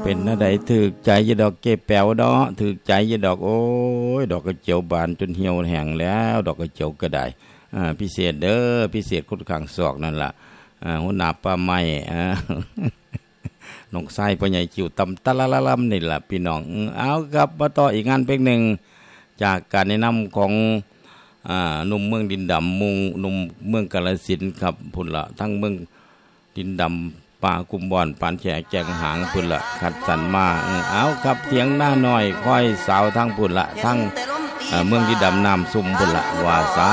เป็นอะไรถือใจยดอกเก็บแป๋วดอกถือใจยดอกโอ้ยดอกกระเจียวบานจนเหี่ยวแห้งแล้วดอกกระเจียวก็ได้พิเศษเด้อพิเศษคนข้างศอกนั่นล่ะหัวหน้าป้าไม้น้องไส้พ่อใหญ่จิ๋วตำตะละละลำนี่ล่ะพี่น้องเอาครับมาต่ออีกงานเพลงหนึ่งจากการแนะนำของหนุ่มเมืองดินดำหนุ่มเมืองกาฬสินธุ์ครับพุ่นละทั้งเมืองดินดำป่ากุมบ่อนปานแฉกแจงหางพุ่นละขัดสันมาเอาครับเถียงหน้าหน่อยค่อยสาวทั้งพุ่นละทั้งเมืองดินดำน้ำซุ่มพุ่นละว่าสา